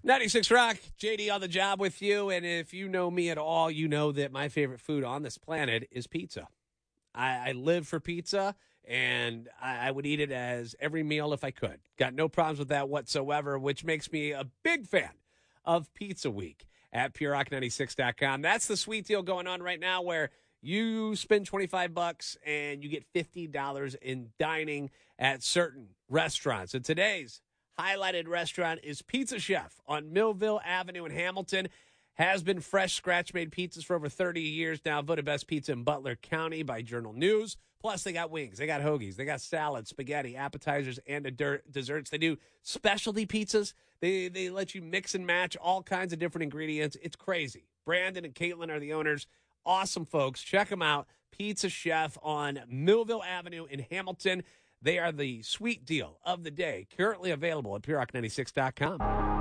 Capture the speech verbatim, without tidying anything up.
ninety-six Rock, J D on the job with you. And if you know me at all, you know that my favorite food on this planet is pizza. I, I live for pizza, and I, I would eat it as every meal if I could. Got no problems with that whatsoever, which makes me a big fan of Pizza Week at pure rock ninety-six dot com. That's the sweet deal going on right now where you spend twenty-five bucks and you get fifty dollars in dining at certain restaurants. And today's highlighted restaurant is Pizza Chef on Millville Avenue in Hamilton. Has been fresh, scratch-made pizzas for over thirty years now. Voted best pizza in Butler County by Journal News. Plus, they got wings, they got hoagies, they got salads, spaghetti, appetizers, and desserts. They do specialty pizzas. They they let you mix and match all kinds of different ingredients. It's crazy. Brandon and Caitlin are the owners. Awesome folks. Check them out. Pizza Chef on Millville Avenue in Hamilton. They are the sweet deal of the day. Currently available at pure rock ninety-six dot com.